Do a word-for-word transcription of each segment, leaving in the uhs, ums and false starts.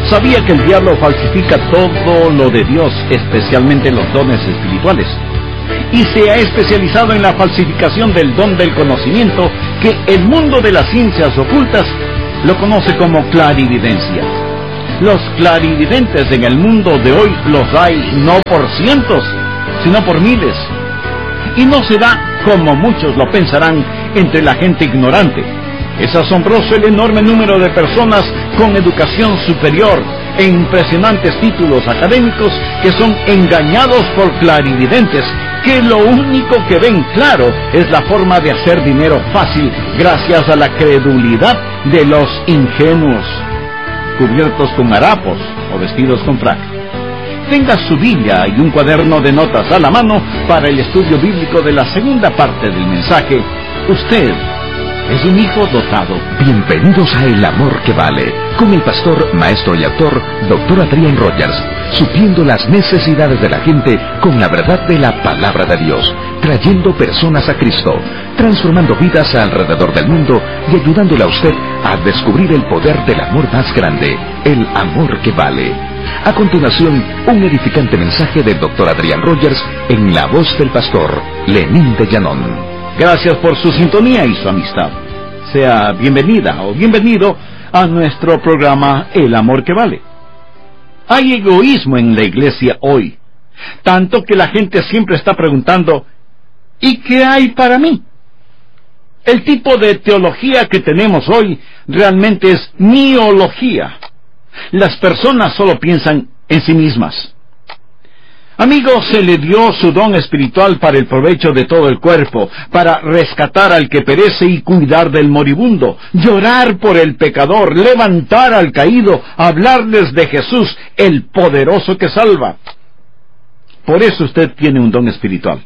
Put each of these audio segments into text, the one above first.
¿Sabía que el diablo falsifica todo lo de Dios, especialmente los dones espirituales? Y se ha especializado en la falsificación del don del conocimiento, que el mundo de las ciencias ocultas lo conoce como clarividencia. Los clarividentes en el mundo de hoy los hay no por cientos, sino por miles. Y no se da, como muchos lo pensarán, entre la gente ignorante. Es asombroso el enorme número de personas con educación superior e impresionantes títulos académicos que son engañados por clarividentes, que lo único que ven claro es la forma de hacer dinero fácil gracias a la credulidad de los ingenuos, cubiertos con harapos o vestidos con frac. Tenga su Biblia y un cuaderno de notas a la mano para el estudio bíblico de la segunda parte del mensaje. Usted es un hijo dotado. Bienvenidos a El Amor que Vale, con el pastor, maestro y autor, doctor Adrian Rogers, supliendo las necesidades de la gente con la verdad de la palabra de Dios, trayendo personas a Cristo, transformando vidas alrededor del mundo y ayudándole a usted a descubrir el poder del amor más grande, el amor que vale. A continuación, un edificante mensaje del doctor Adrian Rogers en la voz del pastor Lenín de Llanón. Gracias por su sintonía y su amistad. Sea bienvenida o bienvenido a nuestro programa El Amor que Vale. Hay egoísmo en la iglesia hoy, tanto que la gente siempre está preguntando, ¿y qué hay para mí? El tipo de teología que tenemos hoy realmente es miología. Las personas solo piensan en sí mismas. Amigo, se le dio su don espiritual para el provecho de todo el cuerpo, para rescatar al que perece y cuidar del moribundo, llorar por el pecador, levantar al caído, hablarles de Jesús, el poderoso que salva. Por eso usted tiene un don espiritual.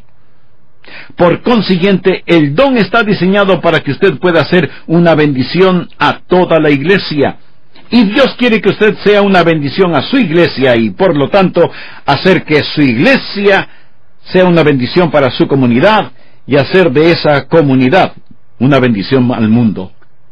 Por consiguiente, el don está diseñado para que usted pueda ser una bendición a toda la iglesia. Y Dios quiere que usted sea una bendición a su iglesia y, por lo tanto, hacer que su iglesia sea una bendición para su comunidad y hacer de esa comunidad una bendición al mundo.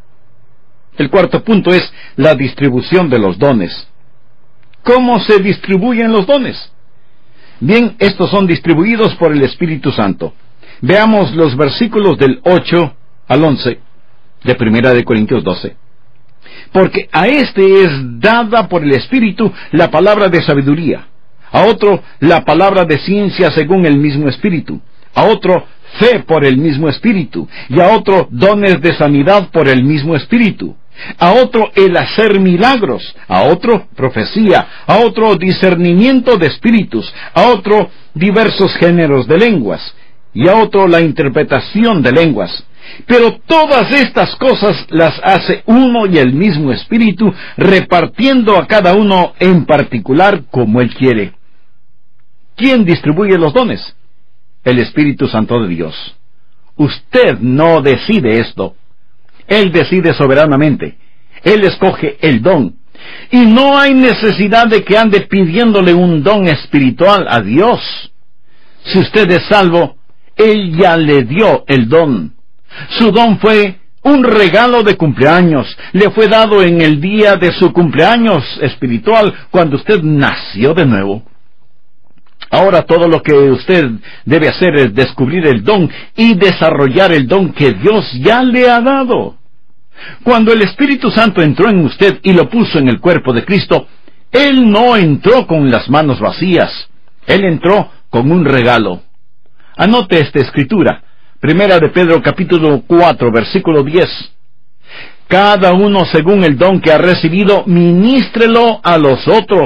El cuarto punto es la distribución de los dones. ¿Cómo se distribuyen los dones? Bien, estos son distribuidos por el Espíritu Santo. Veamos los versículos del ocho al once de Primera de Corintios doce. Porque a este es dada por el Espíritu la palabra de sabiduría, a otro la palabra de ciencia según el mismo Espíritu, a otro fe por el mismo Espíritu, y a otro dones de sanidad por el mismo Espíritu, a otro el hacer milagros, a otro profecía, a otro discernimiento de espíritus, a otro diversos géneros de lenguas, y a otro la interpretación de lenguas. Pero todas estas cosas las hace uno y el mismo Espíritu, repartiendo a cada uno en particular como Él quiere. ¿Quién distribuye los dones? El Espíritu Santo de Dios. Usted no decide esto. Él decide soberanamente. Él escoge el don. Y no hay necesidad de que ande pidiéndole un don espiritual a Dios. Si usted es salvo, Él ya le dio el don. Su don fue un regalo de cumpleaños. Le fue dado en el día de su cumpleaños espiritual, cuando usted nació de nuevo. Ahora todo lo que usted debe hacer es descubrir el don y desarrollar el don que Dios ya le ha dado. Cuando el Espíritu Santo entró en usted y lo puso en el cuerpo de Cristo, Él no entró con las manos vacías. Él entró con un regalo. Anote esta escritura. Primera de Pedro capítulo cuatro, versículo diez. Cada uno según el don que ha recibido, ministrelo a los otros.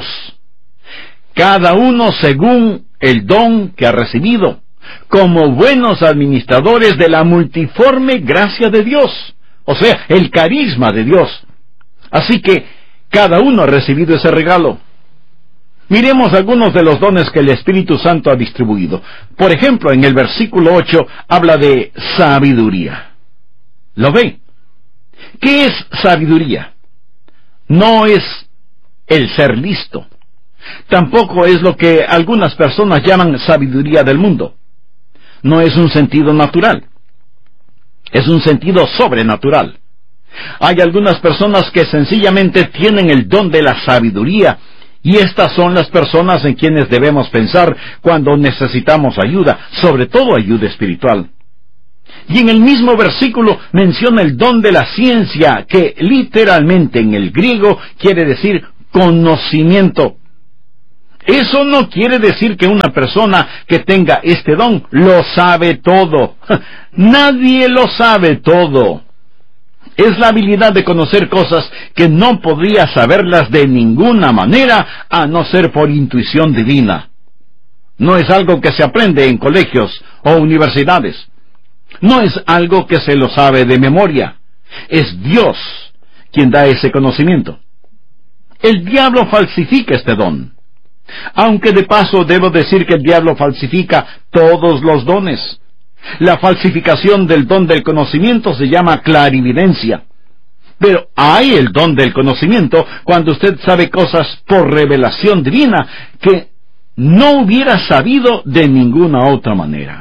Cada uno según el don que ha recibido, como buenos administradores de la multiforme gracia de Dios, o sea, el carisma de Dios. Así que cada uno ha recibido ese regalo. Miremos algunos de los dones que el Espíritu Santo ha distribuido. Por ejemplo, en el versículo ocho habla de sabiduría. ¿Lo ve? ¿Qué es sabiduría? No es el ser listo. Tampoco es lo que algunas personas llaman sabiduría del mundo. No es un sentido natural. Es un sentido sobrenatural. Hay algunas personas que sencillamente tienen el don de la sabiduría, y estas son las personas en quienes debemos pensar cuando necesitamos ayuda, sobre todo ayuda espiritual. Y en el mismo versículo menciona el don de la ciencia, que literalmente en el griego quiere decir conocimiento. Eso no quiere decir que una persona que tenga este don lo sabe todo. Nadie lo sabe todo. Es la habilidad de conocer cosas que no podría saberlas de ninguna manera, a no ser por intuición divina. No es algo que se aprende en colegios o universidades. No es algo que se lo sabe de memoria. Es Dios quien da ese conocimiento. El diablo falsifica este don. Aunque de paso debo decir que el diablo falsifica todos los dones. La falsificación del don del conocimiento se llama clarividencia. Pero hay el don del conocimiento cuando usted sabe cosas por revelación divina que no hubiera sabido de ninguna otra manera.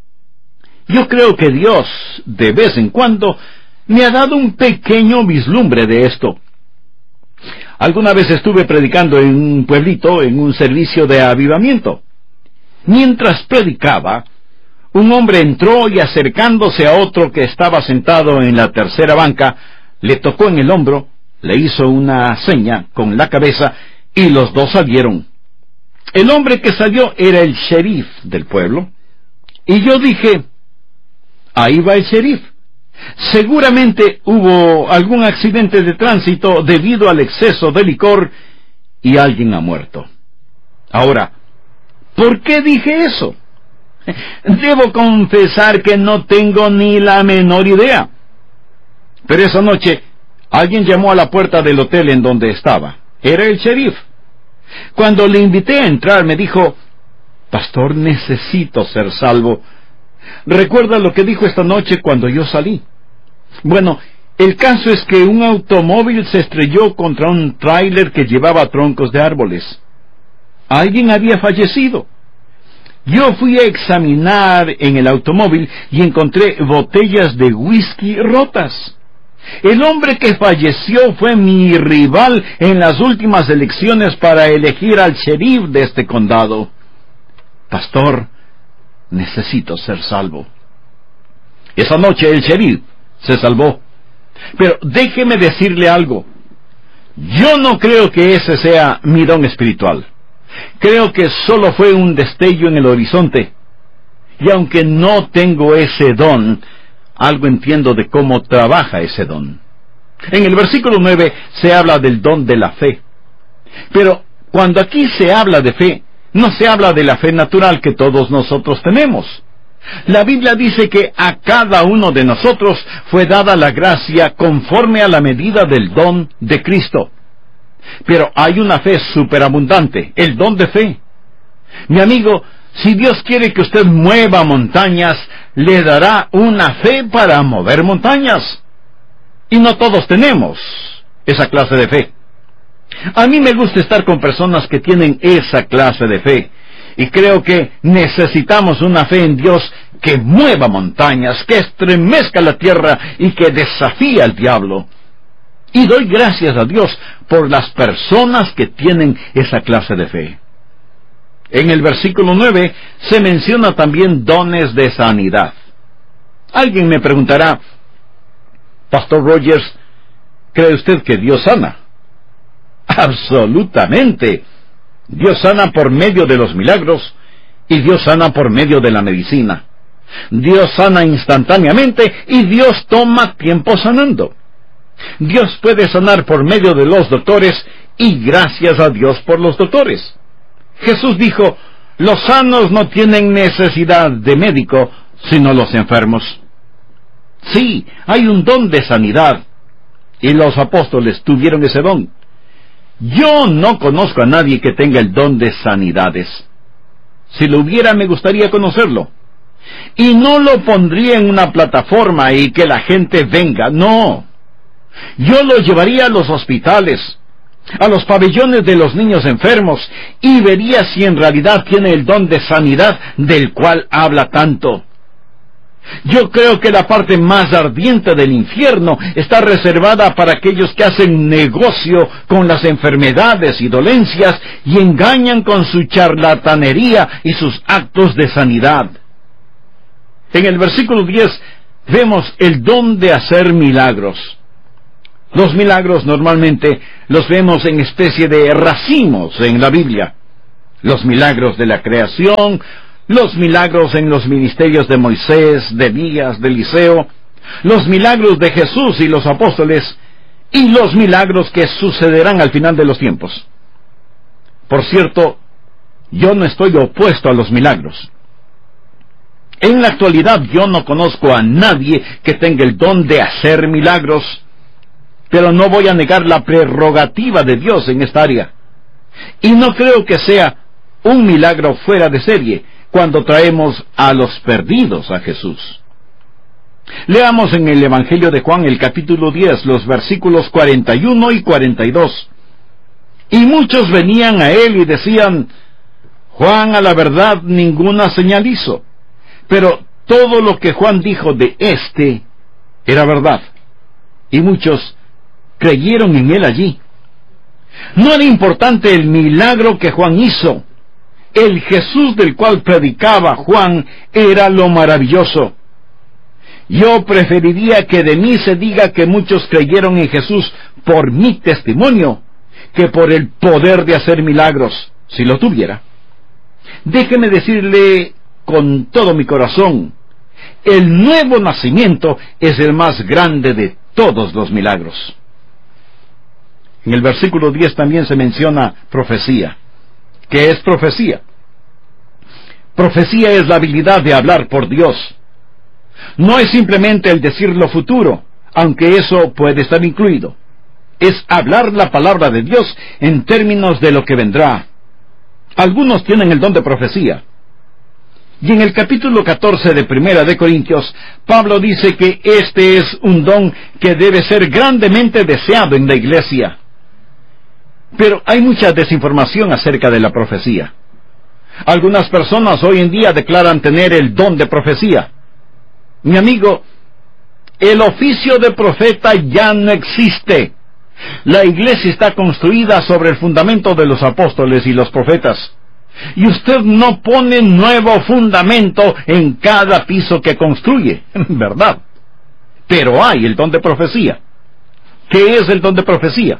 Yo creo que Dios, de vez en cuando, me ha dado un pequeño vislumbre de esto. Alguna vez estuve predicando en un pueblito, en un servicio de avivamiento. Mientras predicaba, un hombre entró y, acercándose a otro que estaba sentado en la tercera banca, le tocó en el hombro, le hizo una seña con la cabeza y los dos salieron. El hombre que salió era el sheriff del pueblo, y yo dije, ahí va el sheriff. Seguramente hubo algún accidente de tránsito debido al exceso de licor y alguien ha muerto. Ahora, ¿por qué dije eso? Debo confesar que no tengo ni la menor idea. Pero esa noche, alguien llamó a la puerta del hotel en donde estaba. Era el sheriff. Cuando le invité a entrar, me dijo, «Pastor, necesito ser salvo. ¿Recuerda lo que dijo esta noche cuando yo salí? Bueno, el caso es que un automóvil se estrelló contra un tráiler que llevaba troncos de árboles. Alguien había fallecido. Yo fui a examinar en el automóvil y encontré botellas de whisky rotas. El hombre que falleció fue mi rival en las últimas elecciones para elegir al sheriff de este condado. Pastor, necesito ser salvo». Esa noche el sheriff se salvó. Pero déjeme decirle algo. Yo no creo que ese sea mi don espiritual. Creo que solo fue un destello en el horizonte. Y aunque no tengo ese don, algo entiendo de cómo trabaja ese don. En el versículo nueve se habla del don de la fe. Pero cuando aquí se habla de fe, no se habla de la fe natural que todos nosotros tenemos. La Biblia dice que a cada uno de nosotros fue dada la gracia conforme a la medida del don de Cristo. Pero hay una fe superabundante, el don de fe. Mi amigo, si Dios quiere que usted mueva montañas, le dará una fe para mover montañas. Y no todos tenemos esa clase de fe. A mí me gusta estar con personas que tienen esa clase de fe. Y creo que necesitamos una fe en Dios que mueva montañas, que estremezca la tierra y que desafía al diablo. Y doy gracias a Dios por las personas que tienen esa clase de fe. En el versículo nueve se menciona también dones de sanidad. Alguien me preguntará, Pastor Rogers, ¿cree usted que Dios sana? Absolutamente. Dios sana por medio de los milagros y Dios sana por medio de la medicina. Dios sana instantáneamente y Dios toma tiempo sanando. Dios puede sanar por medio de los doctores y gracias a Dios por los doctores. Jesús dijo, los sanos no tienen necesidad de médico, sino los enfermos. Sí, hay un don de sanidad, y los apóstoles tuvieron ese don. Yo no conozco a nadie que tenga el don de sanidades. Si lo hubiera, me gustaría conocerlo. Y no lo pondría en una plataforma y que la gente venga, no. Yo lo llevaría a los hospitales, a los pabellones de los niños enfermos, y vería si en realidad tiene el don de sanidad del cual habla tanto. Yo creo que la parte más ardiente del infierno está reservada para aquellos que hacen negocio con las enfermedades y dolencias y engañan con su charlatanería y sus actos de sanidad. En el versículo diez vemos el don de hacer milagros. Los milagros normalmente los vemos en especie de racimos en la Biblia. Los milagros de la creación, los milagros en los ministerios de Moisés, de Elías, de Eliseo, los milagros de Jesús y los apóstoles, y los milagros que sucederán al final de los tiempos. Por cierto, yo no estoy opuesto a los milagros. En la actualidad yo no conozco a nadie que tenga el don de hacer milagros, pero no voy a negar la prerrogativa de Dios en esta área. Y no creo que sea un milagro fuera de serie cuando traemos a los perdidos a Jesús. Leamos en el Evangelio de Juan el capítulo diez, los versículos cuarenta y uno y cuarenta y dos. Y muchos venían a él y decían: Juan a la verdad ninguna señal hizo, pero todo lo que Juan dijo de éste era verdad. Y muchos creyeron en él allí. No era importante el milagro que Juan hizo. El Jesús del cual predicaba Juan era lo maravilloso. Yo preferiría que de mí se diga que muchos creyeron en Jesús por mi testimonio, que por el poder de hacer milagros, si lo tuviera. Déjeme decirle con todo mi corazón, el nuevo nacimiento es el más grande de todos los milagros. En el versículo diez también se menciona profecía. ¿Qué es profecía? Profecía es la habilidad de hablar por Dios. No es simplemente el decir lo futuro, aunque eso puede estar incluido. Es hablar la palabra de Dios en términos de lo que vendrá. Algunos tienen el don de profecía. Y en el capítulo catorce de Primera de Corintios, Pablo dice que este es un don que debe ser grandemente deseado en la iglesia. Pero hay mucha desinformación acerca de la profecía. Algunas personas hoy en día declaran tener el don de profecía. Mi amigo, el oficio de profeta ya no existe. La iglesia está construida sobre el fundamento de los apóstoles y los profetas. Y usted no pone nuevo fundamento en cada piso que construye, ¿verdad? Pero hay el don de profecía. ¿Qué es el don de profecía?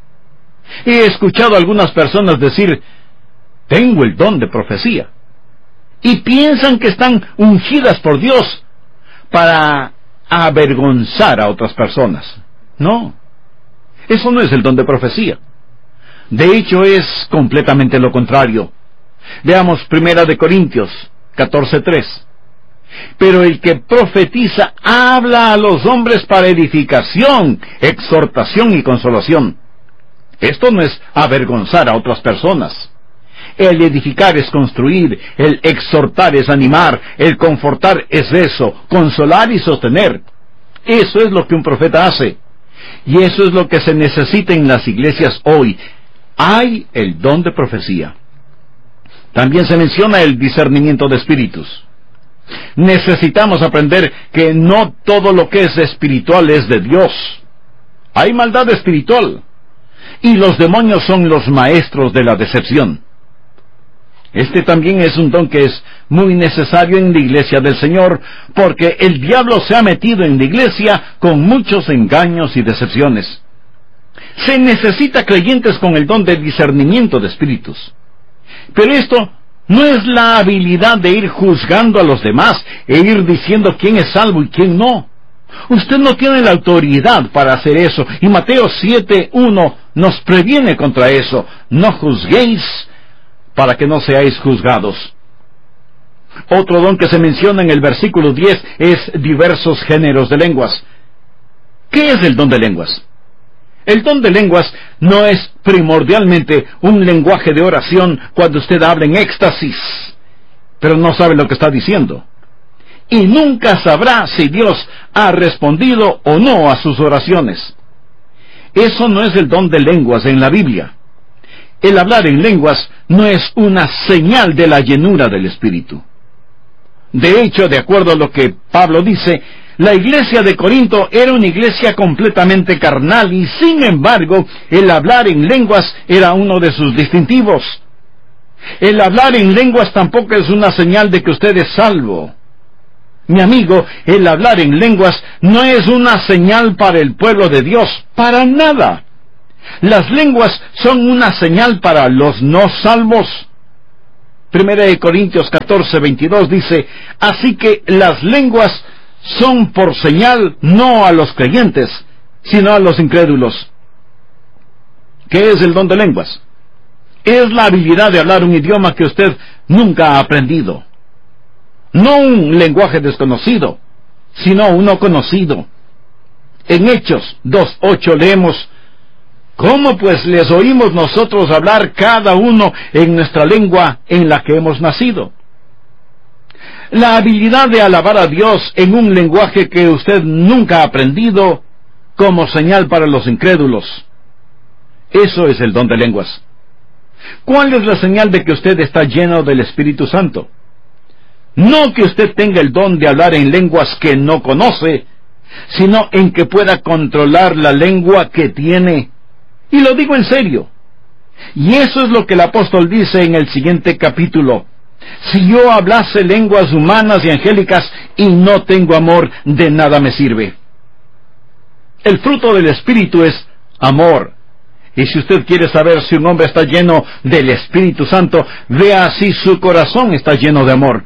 He escuchado a algunas personas decir: tengo el don de profecía. Y piensan que están ungidas por Dios para avergonzar a otras personas. No, eso no es el don de profecía. De hecho, es completamente lo contrario. Veamos Primera de Corintios catorce tres. Pero el que profetiza habla a los hombres para edificación, exhortación y consolación. Esto no es avergonzar a otras personas. El edificar es construir, el exhortar es animar, el confortar es eso, consolar y sostener. Eso es lo que un profeta hace. Y eso es lo que se necesita en las iglesias hoy. Hay el don de profecía. También se menciona el discernimiento de espíritus. Necesitamos aprender que no todo lo que es espiritual es de Dios. Hay maldad espiritual. Y los demonios son los maestros de la decepción. Este también es un don que es muy necesario en la iglesia del Señor, porque el diablo se ha metido en la iglesia con muchos engaños y decepciones. Se necesita creyentes con el don de discernimiento de espíritus. Pero esto no es la habilidad de ir juzgando a los demás e ir diciendo quién es salvo y quién no. Usted no tiene la autoridad para hacer eso, y Mateo siete uno nos previene contra eso. No juzguéis para que no seáis juzgados. Otro don que se menciona en el versículo diez es diversos géneros de lenguas. ¿Qué es el don de lenguas? El don de lenguas no es primordialmente un lenguaje de oración cuando usted habla en éxtasis, pero no sabe lo que está diciendo. Y nunca sabrá si Dios ha respondido o no a sus oraciones. Eso no es el don de lenguas en la Biblia. El hablar en lenguas no es una señal de la llenura del Espíritu. De hecho, de acuerdo a lo que Pablo dice, la iglesia de Corinto era una iglesia completamente carnal y, sin embargo, el hablar en lenguas era uno de sus distintivos. El hablar en lenguas tampoco es una señal de que usted es salvo. Mi amigo, el hablar en lenguas no es una señal para el pueblo de Dios, para nada. Las lenguas son una señal para los no salvos. Primera de Corintios catorce, veintidós dice, así que las lenguas son por señal no a los creyentes, sino a los incrédulos. ¿Qué es el don de lenguas? Es la habilidad de hablar un idioma que usted nunca ha aprendido. No un lenguaje desconocido, sino uno conocido. En Hechos dos ocho leemos, ¿cómo pues les oímos nosotros hablar cada uno en nuestra lengua en la que hemos nacido? La habilidad de alabar a Dios en un lenguaje que usted nunca ha aprendido como señal para los incrédulos. Eso es el don de lenguas. ¿Cuál es la señal de que usted está lleno del Espíritu Santo? No que usted tenga el don de hablar en lenguas que no conoce, sino en que pueda controlar la lengua que tiene. Y lo digo en serio. Y eso es lo que el apóstol dice en el siguiente capítulo. Si yo hablase lenguas humanas y angélicas y no tengo amor, de nada me sirve. El fruto del Espíritu es amor. Y si usted quiere saber si un hombre está lleno del Espíritu Santo, vea si su corazón está lleno de amor.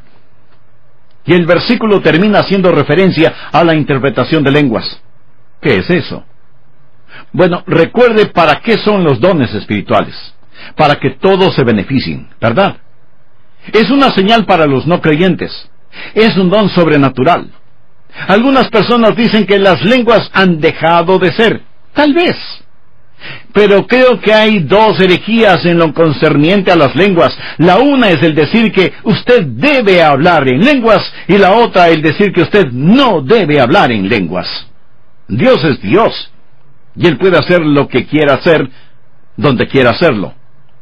Y el versículo termina haciendo referencia a la interpretación de lenguas. ¿Qué es eso? Bueno, recuerde para qué son los dones espirituales. Para que todos se beneficien, ¿verdad? Es una señal para los no creyentes. Es un don sobrenatural. Algunas personas dicen que las lenguas han dejado de ser. Tal vez. Pero creo que hay dos herejías en lo concerniente a las lenguas. La una es el decir que usted debe hablar en lenguas, y la otra el decir que usted no debe hablar en lenguas. Dios es Dios, y Él puede hacer lo que quiera hacer, donde quiera hacerlo.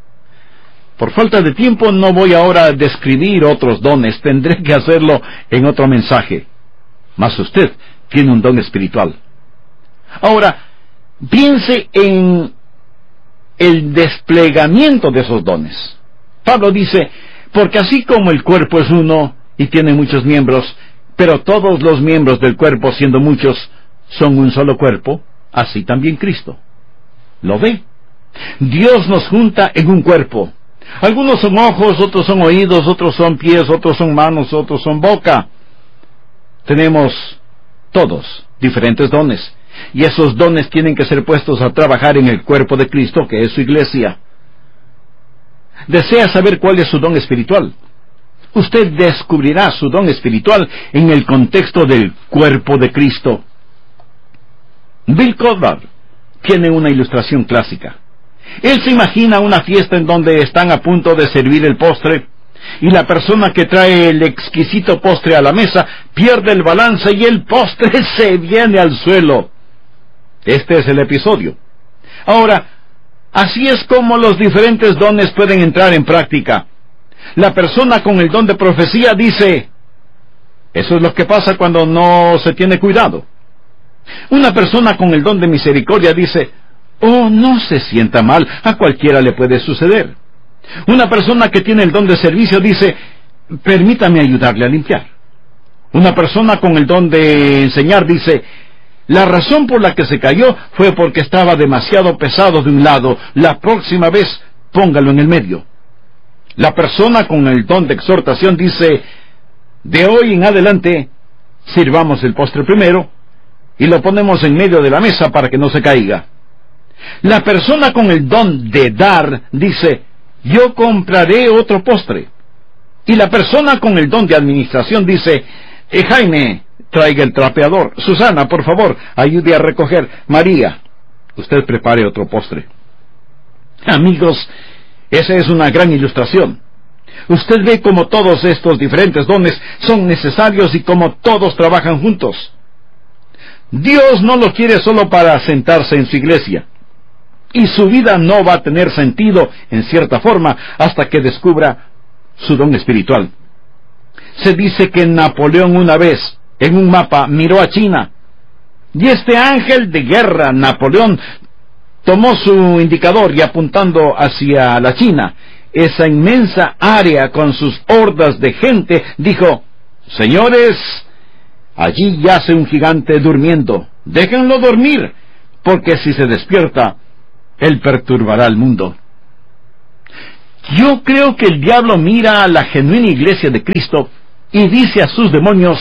Por falta de tiempo no voy ahora a describir otros dones, tendré que hacerlo en otro mensaje. Mas usted tiene un don espiritual. Ahora, piense en el desplegamiento de esos dones. Pablo dice, porque así como el cuerpo es uno y tiene muchos miembros, pero todos los miembros del cuerpo, siendo muchos, son un solo cuerpo, así también Cristo. ¿Lo ve? Dios nos junta en un cuerpo. Algunos son ojos, otros son oídos, otros son pies, otros son manos, otros son boca. Tenemos todos diferentes dones. Y esos dones tienen que ser puestos a trabajar en el cuerpo de Cristo, que es su iglesia. ¿Desea saber cuál es su don espiritual? Usted descubrirá su don espiritual en el contexto del cuerpo de Cristo. Bill Goddard tiene una ilustración clásica. Él se imagina una fiesta en donde están a punto de servir el postre, y la persona que trae el exquisito postre a la mesa pierde el balance y el postre se viene al suelo. Este es el episodio. Ahora, así es como los diferentes dones pueden entrar en práctica. La persona con el don de profecía dice, eso es lo que pasa cuando no se tiene cuidado. Una persona con el don de misericordia dice, oh, no se sienta mal, a cualquiera le puede suceder. Una persona que tiene el don de servicio dice, permítame ayudarle a limpiar. Una persona con el don de enseñar dice, la razón por la que se cayó fue porque estaba demasiado pesado de un lado, la próxima vez póngalo en el medio. La persona con el don de exhortación dice, de hoy en adelante, sirvamos el postre primero, y lo ponemos en medio de la mesa para que no se caiga. La persona con el don de dar dice, yo compraré otro postre. Y la persona con el don de administración dice, eh, Jaime, traiga el trapeador. Susana, por favor, ayude a recoger. María, usted prepare otro postre. Amigos, esa es una gran ilustración. Usted ve cómo todos estos diferentes dones son necesarios y cómo todos trabajan juntos. Dios no lo quiere solo para sentarse en su iglesia. Y su vida no va a tener sentido, en cierta forma, hasta que descubra su don espiritual. se dice que Napoleón una vez, en un mapa, miró a China, y este ángel de guerra, Napoleón, tomó su indicador y apuntando hacia la China, esa inmensa área con sus hordas de gente, dijo: señores, allí yace un gigante durmiendo, déjenlo dormir, porque si se despierta, él perturbará al mundo. Yo creo que el diablo mira a la genuina iglesia de Cristo y dice a sus demonios: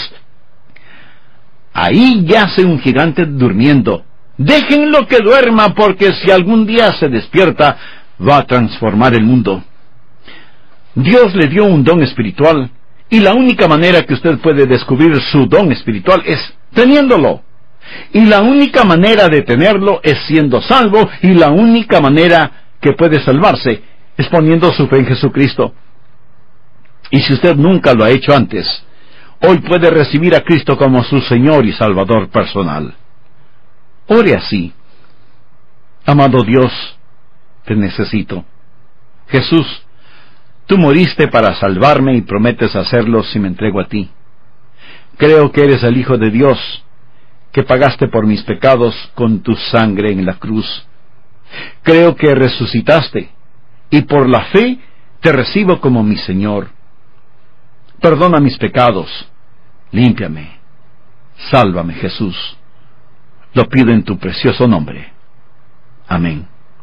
ahí yace un gigante durmiendo, déjenlo que duerma, porque si algún día se despierta, va a transformar el mundo. Dios le dio un don espiritual, y la única manera que usted puede descubrir su don espiritual es teniéndolo. Y la única manera de tenerlo es siendo salvo, y la única manera que puede salvarse es poniendo su fe en Jesucristo. Y si usted nunca lo ha hecho antes, hoy puede recibir a Cristo como su Señor y Salvador personal. Ore así: amado Dios, te necesito. Jesús, tú moriste para salvarme y prometes hacerlo si me entrego a ti. Creo que eres el Hijo de Dios, que pagaste por mis pecados con tu sangre en la cruz. Creo que resucitaste, y por la fe te recibo como mi Señor. Perdona mis pecados, límpiame, sálvame, Jesús. Lo pido en tu precioso nombre. Amén.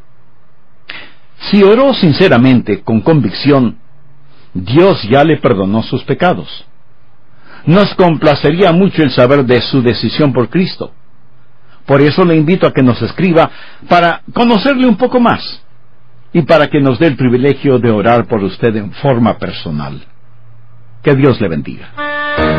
Si oró sinceramente, con convicción, Dios ya le perdonó sus pecados. Nos complacería mucho el saber de su decisión por Cristo. Por eso le invito a que nos escriba para conocerle un poco más y para que nos dé el privilegio de orar por usted en forma personal. Que Dios le bendiga.